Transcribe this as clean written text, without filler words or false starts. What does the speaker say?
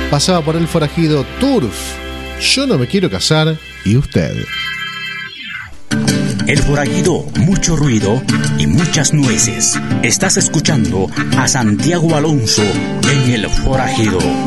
pasaba por el forajido Turf. Yo no me quiero casar, ¿y usted? El forajido, mucho ruido y muchas nueces. Estás escuchando a Santiago Alonso en El Forajido.